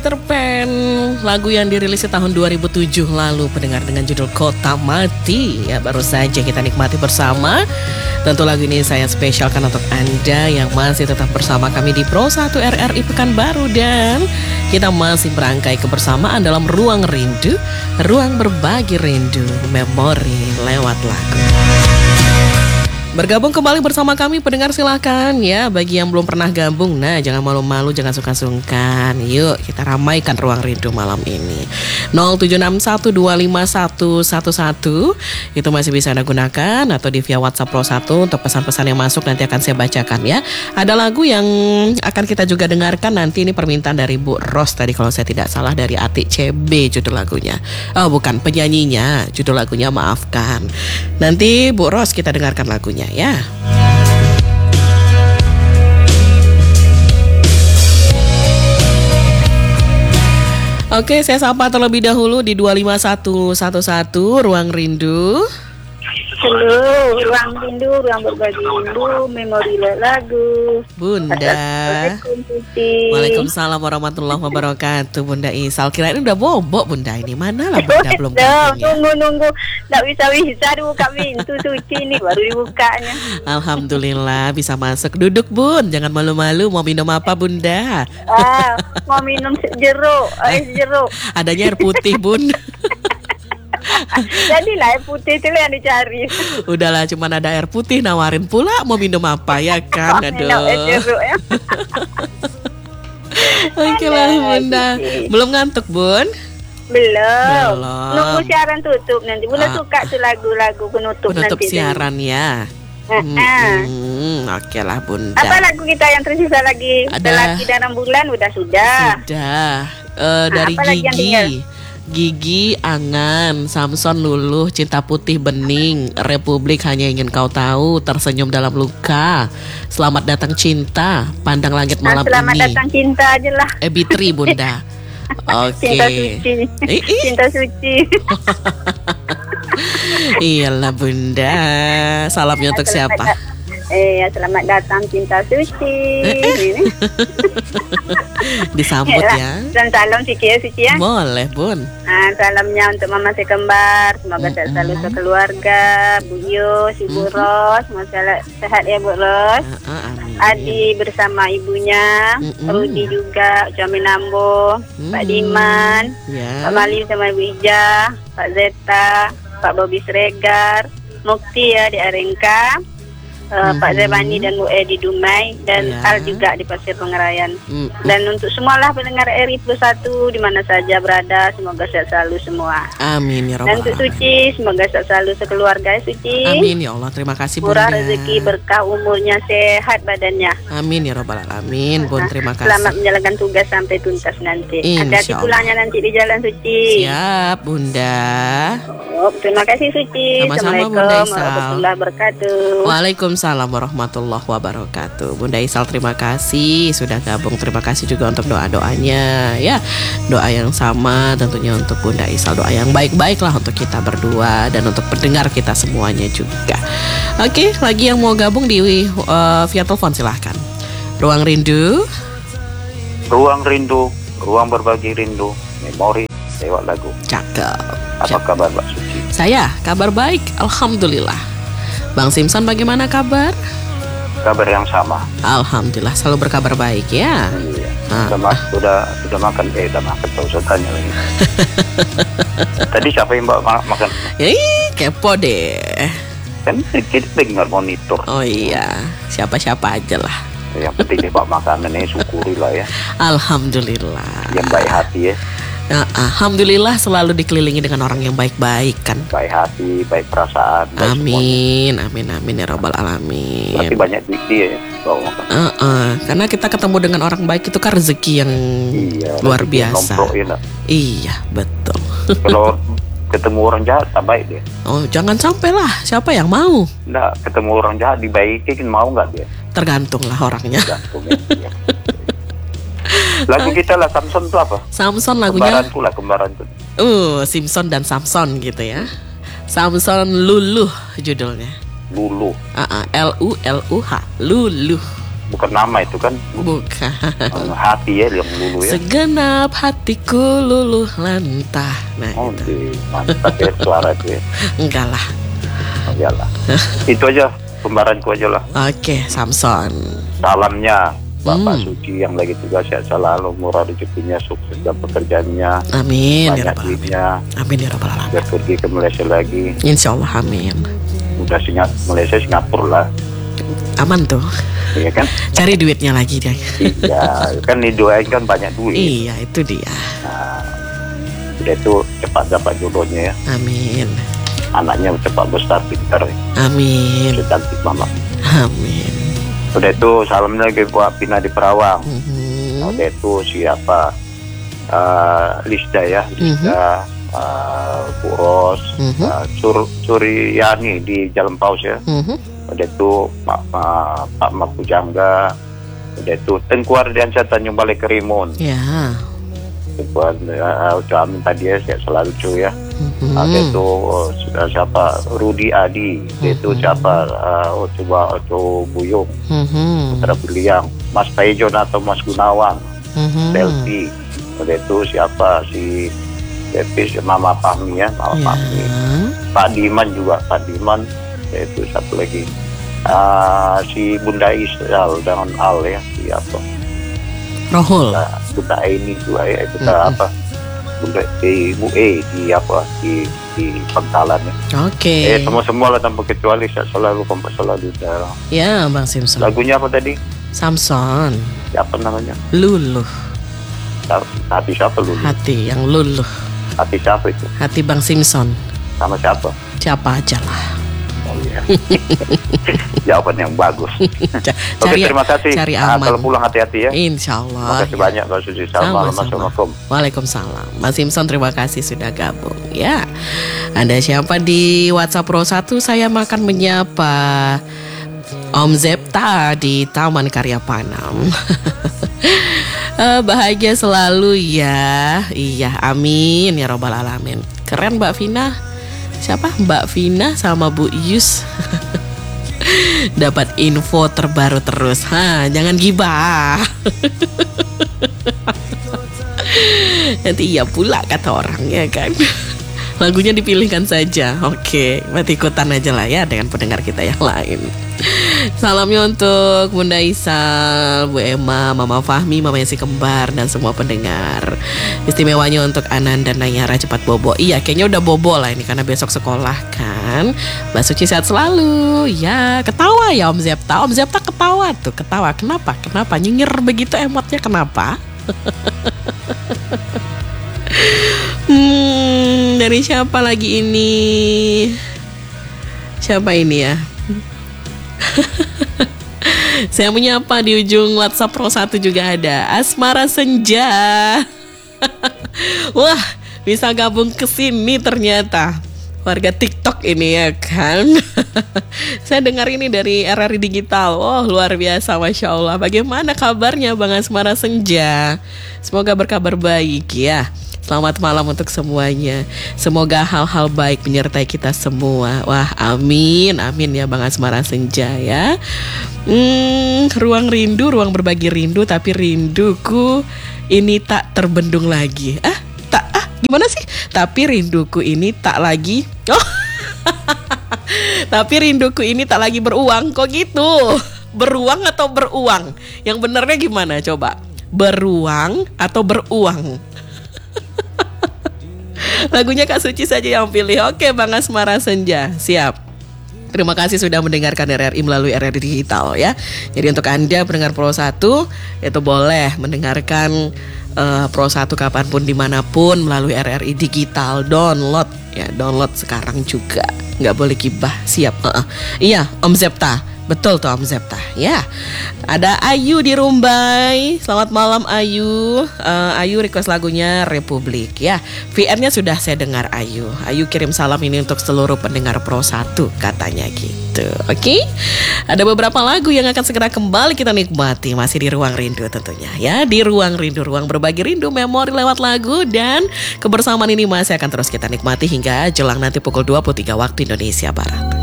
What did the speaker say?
Terpen, lagu yang dirilis tahun 2007 lalu pendengar dengan judul Kota Mati. Ya, baru saja kita nikmati bersama. Tentu lagu ini saya spesialkan untuk Anda yang masih tetap bersama kami di Pro 1 RRI Pekanbaru. Dan kita masih berangkai kebersamaan dalam Ruang Rindu, ruang berbagi rindu, memori lewat lagu. Bergabung kembali bersama kami pendengar, silahkan ya. Bagi yang belum pernah gabung, nah jangan malu-malu, jangan sungkan-sungkan. Yuk kita ramaikan Ruang Rindu malam ini. 0761251111 itu masih bisa Anda gunakan, atau di via WhatsApp Pro 1 untuk pesan-pesan yang masuk nanti akan saya bacakan ya. Ada lagu yang akan kita juga dengarkan nanti, ini permintaan dari Bu Ros tadi kalau saya tidak salah, dari Atik CB judul lagunya. Oh bukan, penyanyinya, judul lagunya maafkan. Nanti Bu Ros kita dengarkan lagunya ya. Oke, saya sapa terlebih dahulu di 25111 Ruang Rindu. Halo, Ruang Rindu, ruang berbagi rindu, memori lagu. Bunda. Assalamualaikum Tuti. Waalaikumsalam warahmatullahi wabarakatuh. Bunda Isal, kirain udah bobok Bunda ini. Mana lah Bunda belum datang ya? Nunggu, nggak bisa dibuka pintu Tuti ini baru dibukanya. Alhamdulillah bisa masuk. Duduk Bun, jangan malu-malu. Mau minum apa Bunda? Mau minum jeruk, jeruk. Adanya air putih Bun. Jadilah air putih itu yang dicari. Udahlah, cuman ada air putih, nawarin pula mau minum apa ya kan? Aduh. Jeruk ya. Oke lah Bunda. Belum ngantuk Bun? Belum. Nunggu siaran tutup nanti. Bunda suka tuh lagu-lagu penutup nanti. Siaran ya. Oke lah Bunda. Apa lagu kita yang tersisa lagi? Ada Lagi dalam bulan sudah. Dari Gigi, Angan, Samson, Luluh, Cinta Putih Bening, Republik Hanya Ingin Kau Tahu, Tersenyum Dalam Luka, Selamat Datang Cinta, Pandang Langit Malam Selamat Ini. Datang Cinta aja lah. Bitri Bunda. Oke. Cinta suci. Cinta suci. Iyalah Bunda. Salamnya untuk siapa? Selamat datang Cinta Suci. Disambut ya. Dan salam suci ya. Boleh Bun. Salamnya untuk Mama Sekembar, semoga sehat selalu sekeluarga. Bu Yus, Ibu Ros, semoga sehat ya Bu Ros. Adi bersama ibunya, Rudi juga, Cami Nambo, Pak Diman, Pak Mali sama Ibu Ija, Pak Zeta, Pak Bobi Sregar, Mukti ya di Arengka. Pak Zebani dan Bu Edi Dumai dan Al juga di Pasir Pengerayan. Dan untuk semualah pendengar RRI Plus 1 di mana saja berada, semoga sehat selalu semua. Amin ya Rabbal Alamin. Dan untuk Suci, semoga sehat selalu sekeluarga Suci. Amin ya Allah, terima kasih Bunda. Murah rezeki, berkah umurnya, sehat badannya. Amin ya Rabbal Alamin. Bun, terima kasih. Selamat menjalankan tugas sampai tuntas nanti. Hati-hati pulangnya nanti di jalan Suci. Siap Bunda. Terima kasih Suci. Sama-sama Bunda Isal. Warahmatullahi wabarakatuh. Waalaikumsalam warahmatullahi wabarakatuh. Bunda Isal terima kasih sudah gabung. Terima kasih juga untuk doa-doanya ya. Doa yang sama tentunya untuk Bunda Isal. Doa yang baik-baik lah untuk kita berdua dan untuk pendengar kita semuanya juga. Oke, lagi yang mau gabung di via telepon silahkan. Ruang Rindu. Ruang Rindu, ruang berbagi rindu, memori lewat lagu. Cakep. Apa kabar Mbak Suci? Saya kabar baik, alhamdulillah. Bang Simpson bagaimana kabar? Kabar yang sama. Alhamdulillah, selalu berkabar baik ya. Iya. Sudah makan? Udah makan, tak usah tanya lagi. Tadi siapa yang Mbak makan? Kepo deh. Kan kita dengar monitor. Oh iya, siapa-siapa aja lah. Yang penting dia Mbak makanan ini syukurilah ya. Alhamdulillah. Yang baik hati ya. Alhamdulillah selalu dikelilingi dengan orang yang baik-baik kan. Baik hati, baik perasaan. Baik amin ya Rabbal Alamin. Tapi banyak duit dia ya. Karena kita ketemu dengan orang baik itu kan rezeki yang luar biasa. Iya betul. Kalau ketemu orang jahat tak baik dia. Oh jangan sampai lah. Siapa yang mau? Nggak, ketemu orang jahat dibaikin mau nggak dia? Tergantung lah orangnya. Tergantung ya. Lagu kita lah Samson itu apa? Samson lagunya Kembaranku. Simpson dan Samson gitu ya. Samson Luluh judulnya. Luluh. L-U-L-U-H Luluh. bukan nama itu kan. Bukan. Hati ya yang luluh ya. Segenap hatiku luluh lantah. Nah, itu. Mantap ya suara itu ya. Enggak lah. Oh, iyalah. Itu aja kembaranku aja lah. Oke, Samson. Salamnya Bapak Suci yang lagi tugas sehat selalu, murah rezekinya, sukses dalam pekerjaannya. Amin. Banyak duitnya. Amin ya rabbal alamin. Biar pergi ke Malaysia lagi. Insya Allah amin. Udah Malaysia Singapura lah. Aman tuh. Iya kan? Cari duitnya lagi dia. Iya, kan didoain kan banyak duit. Iya, itu dia. Nah, udah itu cepat dapat jodohnya ya. Amin. Anaknya cepat besar, pintar. Amin. Secantik mama. Amin. Udah itu salamnya lagi buat Pina di Perawang. Udah itu siapa? Lisda ya, Lisda, Bu Ros, Suryani di Jalan Paus ya. Udah itu Pak Makujangga. Udah itu Tengku Ardiansyah Tanjung Balai Kerimun. Ya. Buat amin tadi ya, sehat selalu cuy ya. Ada itu sudah siapa, Rudi Adi, itu siapa, coba Buyung, Putra Beliang, Mas Paijon atau Mas Gunawan, Delpi, ada itu siapa si Delpi, Mama Pahmi ya, Mama Pahmi, Pak Diman juga, Pak Diman, itu satu lagi, si Bunda Isal dengan Al ya, siapa, Rohul, Bunda ini juga ya, Bunda apa? Bunda Ibu di apa di Pangkalan ya. Oke. Semua lah tanpa kecuali saya selalu kompas selalu dalam. Ya, Bang Simpson. Lagunya apa tadi? Samson. Siapa namanya? Luluh. Hati siapa luluh? Hati yang luluh. Hati siapa itu? Hati Bang Simpson. Sama siapa? Siapa aja lah. Oh iya. Jawaban yang bagus. Oke, terima kasih. Cari aman. Kalau pulang hati-hati ya. Insya Allah. Terima kasih banyak Mbak Suci. Assalamualaikum. Waalaikumsalam. Mas Simpson terima kasih sudah gabung. Ya. Anda siapa di WhatsApp Pro 1? Saya akan menyapa Om Zepta di Taman Karya Panam. Bahagia selalu ya. Iya, amin ya robbal alamin. Keren Mbak Vina. Siapa? Mbak Vina sama Bu Yus. Dapat info terbaru terus. Jangan gibah. Nanti iya pula kata orang ya kan. Lagunya dipilihkan saja. Oke, berarti ikutan aja lah ya dengan pendengar kita yang lain. Salamnya untuk Bunda Isal, Bu Emma, Mama Fahmi, Mama Yesi Kembar, dan semua pendengar. Istimewanya untuk Anan dan Nayara cepat bobo. Iya, kayaknya udah bobo lah ini karena besok sekolah kan. Mbak Suci sehat selalu. Ya, ketawa ya Om Zepta. Om Zepta ketawa tuh, ketawa. Kenapa? Kenapa? Nyinyir begitu emotnya kenapa? Dari siapa lagi ini? Siapa ini ya? Saya menyapa di ujung WhatsApp Pro 1 juga ada Asmara Senja. Wah, bisa gabung ke sini ternyata. Warga TikTok ini ya kan. Saya dengar ini dari RRI Digital. Oh luar biasa, Masya Allah. Bagaimana kabarnya Bang Asmara Senja? Semoga berkabar baik ya. Selamat malam untuk semuanya. Semoga hal-hal baik menyertai kita semua. Wah amin, amin ya Bang Asmara Senja ya. Ruang rindu, ruang berbagi rindu. Tapi rinduku ini tak terbendung lagi. Gimana sih? Tapi rinduku ini tak lagi. Tapi rinduku ini tak lagi beruang. Kok gitu? Beruang atau beruang? Yang benernya gimana coba? Beruang atau beruang? Lagunya Kak Suci saja yang pilih. Oke Bang Asmara Senja, siap. Terima kasih sudah mendengarkan RRI melalui RRI Digital ya. Jadi untuk Anda pendengar Pro 1 itu boleh mendengarkan Pro 1 kapanpun dimanapun melalui RRI Digital. Download ya, download sekarang juga. Nggak boleh gibah, siap. Iya Om Zepta. Betul tuh Om Zepta ya. Ada Ayu di Rumbai. Selamat malam Ayu. Ayu request lagunya Republik ya. VR-nya sudah saya dengar Ayu. Ayu kirim salam ini untuk seluruh pendengar Pro 1 katanya gitu. Oke. Ada beberapa lagu yang akan segera kembali kita nikmati. Masih di Ruang Rindu tentunya ya. Di Ruang Rindu, ruang berbagi rindu, memori lewat lagu. Dan kebersamaan ini masih akan terus kita nikmati hingga jelang nanti pukul 23 waktu Indonesia Barat.